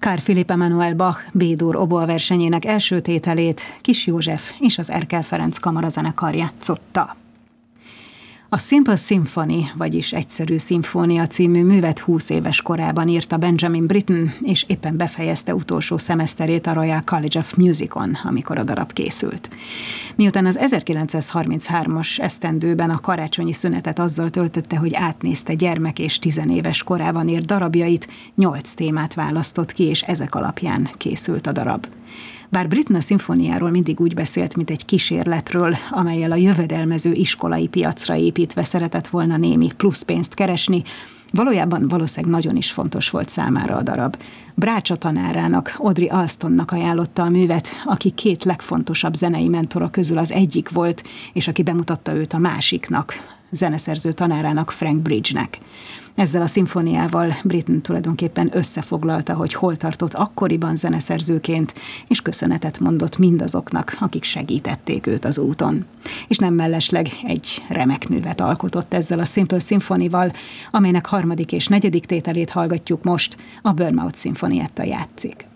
Carl Philipp Emanuel Bach B-dur oboaversenyének első tételét Kiss József és az Erkel Ferenc kamarazenekar játszotta. A Simple Symphony, vagyis Egyszerű szimfónia című művet 20 éves korában írta Benjamin Britten, és éppen befejezte utolsó szemeszterét a Royal College of Musicon, amikor a darab készült. Miután az 1933-as esztendőben a karácsonyi szünetet azzal töltötte, hogy átnézte gyermek és 10 éves korában írt darabjait, 8 témát választott ki, és ezek alapján készült a darab. Bár Britten a szimfóniáról mindig úgy beszélt, mint egy kísérletről, amellyel a jövedelmező iskolai piacra építve szeretett volna némi pluszpénzt keresni, valójában valószínűleg nagyon is fontos volt számára a darab. Brácsa tanárának, Audrey Alstonnak ajánlotta a művet, aki 2 legfontosabb zenei mentora közül az egyik volt, és aki bemutatta őt a másiknak, zeneszerző tanárának, Frank Bridge-nek. Ezzel a szimfóniával Britten tulajdonképpen összefoglalta, hogy hol tartott akkoriban zeneszerzőként, és köszönetet mondott mindazoknak, akik segítették őt az úton. És nem mellesleg egy remek művet alkotott ezzel a Simple Symphony-val, amelynek 3. és 4. tételét hallgatjuk most, a Bournemouth Sinfonietta játszik.